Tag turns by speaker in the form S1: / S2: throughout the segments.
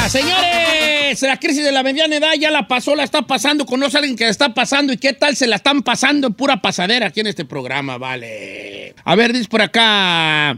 S1: Señores, la crisis de la mediana edad ya la pasó, la está pasando, conoce a alguien que la está pasando y qué tal se la están pasando en pura pasadera aquí en este programa, vale. A ver, dice por acá,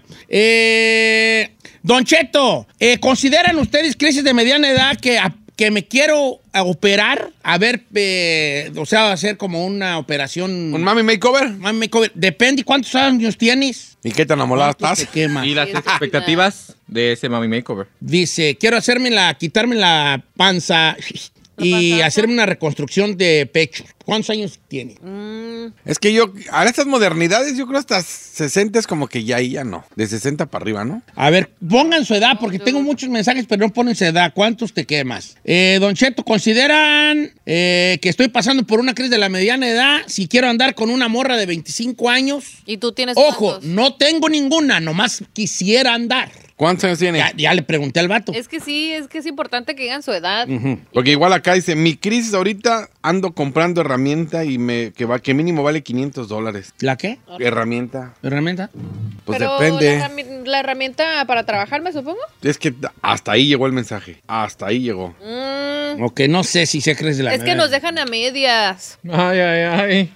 S1: Don Cheto, ¿consideran ustedes crisis de mediana edad que me quiero operar? A ver, o sea, hacer como una operación.
S2: ¿Un mami makeover?
S1: Mami makeover. Depende cuántos años tienes.
S2: ¿Y qué tan amolada estás?
S3: Y las expectativas de ese mami makeover.
S1: Dice, quiero quitarme la panza y hacerme una reconstrucción de pecho. ¿Cuántos años tiene?
S2: Es que a estas modernidades, yo creo hasta 60 es como que ya no. De 60 para arriba, ¿no?
S1: A ver, pongan su edad, porque tengo muchos mensajes, pero no ponen su edad. ¿Cuántos te quemas? Don Cheto, ¿consideran que estoy pasando por una crisis de la mediana edad si quiero andar con una morra de 25 años?
S4: ¿Y tú tienes
S1: Ojo,
S4: cuántos?
S1: no tengo ninguna, nomás quisiera andar.
S2: ¿Cuántos años tiene?
S1: Ya le pregunté al vato.
S4: Es que sí, es importante que digan su edad.
S2: Porque igual acá dice, mi crisis ahorita ando comprando herramienta y que mínimo vale $500.
S1: ¿La qué?
S2: ¿Herramienta?
S1: ¿Herramienta?
S2: Pues
S4: Pero
S2: depende.
S4: la herramienta para trabajar, me supongo.
S2: Es que hasta ahí llegó el mensaje. Hasta ahí llegó.
S1: Ok, no sé si se cree de la
S4: Es que nos dejan a medias.
S3: Ay.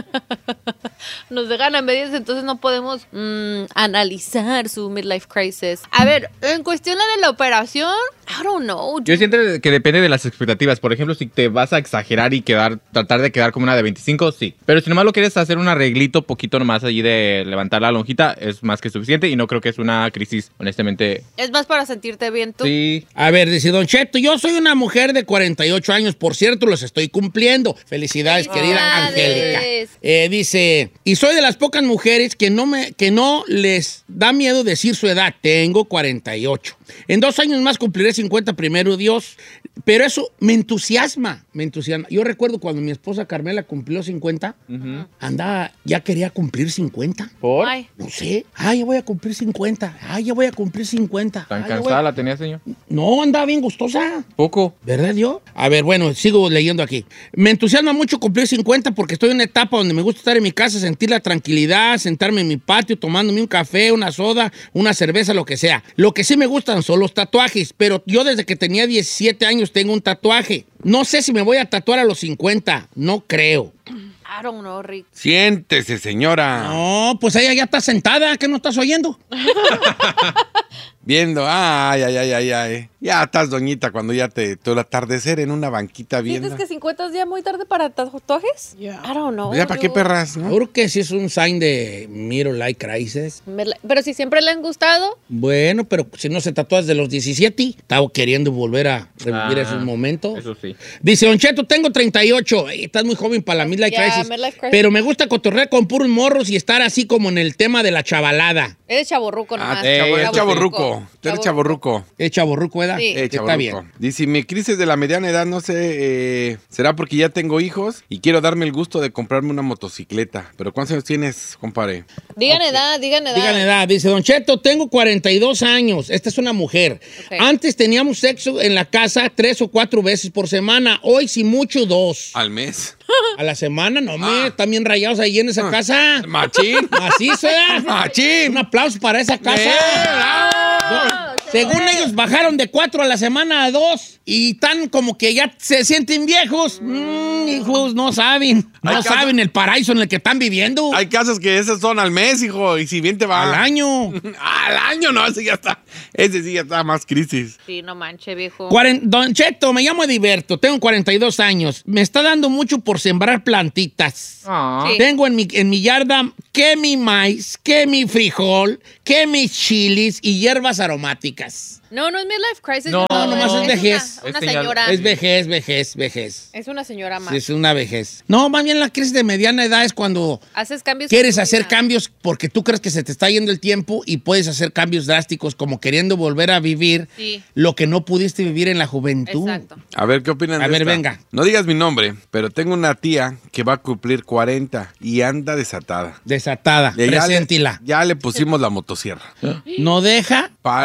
S4: Nos dejan a medias, entonces no podemos analizar su midlife crisis. A ver, en cuestión de la operación, I don't know.
S3: Yo siento que depende de las expectativas. Por ejemplo, si te vas a exagerar y tratar de quedar como una de 25, sí. Pero si nomás lo quieres hacer un arreglito poquito nomás allí de levantar la lonjita, es más que suficiente y no creo que es una crisis, honestamente.
S4: Es más para sentirte bien tú.
S3: Sí.
S1: A ver, dice Don Cheto, yo soy una mujer de 48 años, por cierto, los estoy cumpliendo. Felicidades, querida Angélica. Dice, y soy de las pocas mujeres que no les da miedo decir su edad. Tengo 48. En 2 años más cumpliré 50, primero Dios. Pero eso me entusiasma. Yo recuerdo cuando mi esposa Carmela cumplió 50, andaba, ya quería cumplir 50.
S3: ¿Por?
S4: Ay.
S1: No sé. Ya voy a cumplir 50. Ya voy a cumplir 50.
S3: ¿Tan cansada la tenía, señor?
S1: No, andaba bien gustosa.
S3: Poco.
S1: ¿Verdad, yo? A ver, bueno, sigo leyendo aquí. Me entusiasma mucho cumplir 50 porque estoy en una etapa donde me gusta estar en mi casa, sentir la tranquilidad, sentarme en mi patio, tomándome un café, una soda, una cerveza, lo que sea. Lo que sí me gustan son los tatuajes, pero yo desde que tenía 17 años tengo un tatuaje. No sé si me voy a tatuar a los 50, no creo.
S4: I don't know, Rick.
S2: Siéntese, señora.
S1: No, pues ella ya está sentada, ¿qué no estás oyendo?
S2: Viendo, ay. Ya estás doñita cuando ya el atardecer en una banquita viendo.
S4: ¿Sientes que 50 es ya muy tarde para tatuajes?
S1: Yeah.
S4: I don't know.
S2: ¿Ya para qué perras, no?
S1: Seguro que sí es un sign de midlife crisis.
S4: Pero si siempre le han gustado.
S1: Bueno, pero si no se tatúa desde los 17, estaba queriendo volver a revivir esos momentos.
S3: Eso sí.
S1: Dice, Don Cheto, tengo 38. Ay, estás muy joven para la midlife crisis.
S4: midlife crisis.
S1: Pero me gusta cotorrear con puros morros y estar así como en el tema de la chavalada.
S4: Eres chaborruco nomás.
S2: Es chaborruco. Eres chaborruco.
S1: ¿Es chaborruco, edad?
S4: Sí.
S1: Está bien.
S2: Dice, mi crisis de la mediana edad, no sé, será porque ya tengo hijos y quiero darme el gusto de comprarme una motocicleta. ¿Pero cuántos años tienes, compadre?
S4: Digan edad.
S1: Digan edad. Dice, Don Cheto, tengo 42 años. Esta es una mujer.
S4: Okay.
S1: Antes teníamos sexo en la casa 3 o 4 veces por semana. Hoy, si mucho, 2.
S2: ¿Al mes?
S1: A la semana, no, están bien rayados ahí en esa casa.
S2: Machín.
S1: Macizo, ¿eh?
S2: Machín.
S1: Un aplauso para esa casa. Según ellos, bajaron de 4 a la semana a 2 y están como que ya se sienten viejos. Hijos, no saben. No saben el paraíso en el que están viviendo.
S2: Hay casas que esas son al mes, hijo, y si bien te va.
S1: Al año.
S2: Al año, no, ese sí ya está más crisis.
S4: Sí, no manche, viejo.
S1: Don Cheto, me llamo Ediberto, tengo 42 años. Me está dando mucho por sembrar plantitas.
S4: Sí.
S1: Tengo en mi yarda que mi maíz, que mi frijol, que mis chilis y hierbas aromáticas.
S4: No es midlife crisis.
S3: No,
S1: nomás es vejez.
S4: Una
S3: Es
S4: señora.
S1: Es vejez.
S4: Es una señora más.
S1: Sí, es una vejez. No, más bien la crisis de mediana edad es cuando
S4: Haces cambios.
S1: quieres
S4: en tu
S1: hacer
S4: vida.
S1: cambios porque tú crees que se te está yendo el tiempo y puedes hacer cambios drásticos como queriendo volver a vivir lo que no pudiste vivir en la juventud.
S4: Exacto.
S2: A ver, ¿qué opinan de
S1: A ver,
S2: esta?
S1: venga.
S2: No digas mi nombre, pero tengo una tía que va a cumplir 40 y anda desatada.
S1: Desatada.
S2: Ya
S1: Preséntila.
S2: ya le pusimos la motosierra.
S1: No deja.